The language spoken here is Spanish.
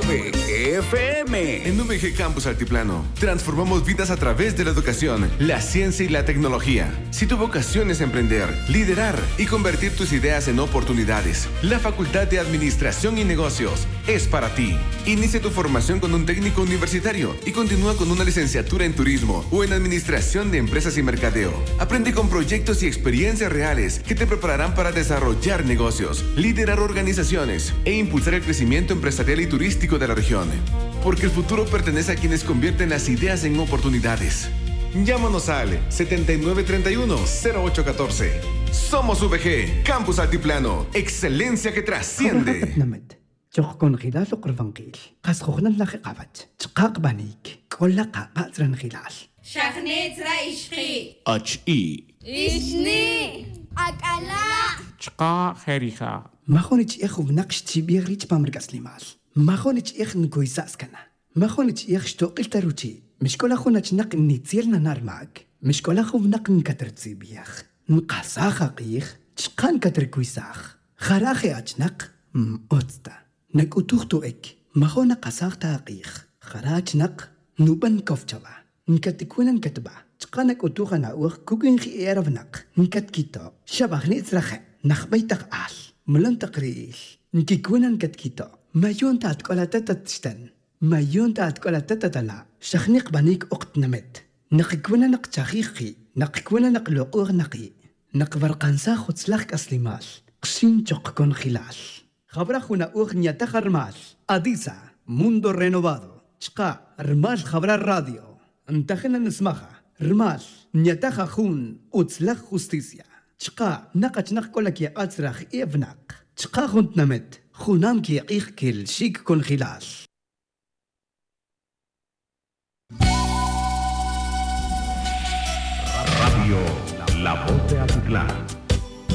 UVG-FM. En UVG Campus Altiplano, transformamos vidas a través de la educación, la ciencia y la tecnología. Si tu vocación es emprender, liderar y convertir tus ideas en oportunidades, la Facultad de Administración y Negocios es para ti. Inicia tu formación con un técnico universitario y continúa con una licenciatura en turismo o en administración de empresas y mercadeo. Aprende con proyectos y experiencias reales que te prepararán para desarrollar negocios, liderar organizaciones e impulsar el crecimiento empresarial y turístico de la región. Porque el futuro pertenece a quienes convierten las ideas en oportunidades. Llámanos al 7931-0814. Somos UVG, Campus Altiplano. Excelencia que trasciende. جوخكون خلال قرفنقيل قاسخوخنا لاخي قابت تقاق بانيك كل قاقا ترن خلال شخنيت رايشخي أجئي إشني أكلا تقا خيريخا ما خونيش إخو بنقش تيبيغ ريتش بامرقاس ليمال ما خونيش إخ نكوي ساسكنا ما خونيش إخ شتوقل تروتي مش كل أخونا تنق نيتيرنا نار معك مش كل أخو بنق نكتر تسيبيخ نقاسا خاقيخ تشقان كتر كويساخ خراخي أجنق أوتستا نك أتوختو إك ما خو نقاساق تاقيخ خراج نق نوبن كوفتشوا نكت كونا نكتبا تقانك أتوخا ناوخ كوكين خي إيرف نق نكت كيتو شبخ نيترخ نخبي تقال ملن تقريل نكي كونا نكت كيتو ما يون تاتكولا تتتشتن ما يون تاتكولا تتتلا شخنيق بانيك أقت نمت نق كونا نق تاخيخي نق كونا نق لقوغ نقي نق برقانسا خدسلخ أسليمال قشين تقكون خلال خبرخونا أغنية تخرمال أديسا موندو رينوفادو شقا رمال خبر الراديو انتخنا نسمخها رمال نيتخا خون أتسلخ خوستيسيا شقا نقش نقولك يا أتسرخ إيفناق شقا خونت نمت خونام كي يقيخ كل شيك كون خلال Radio La Voz de Altiplano.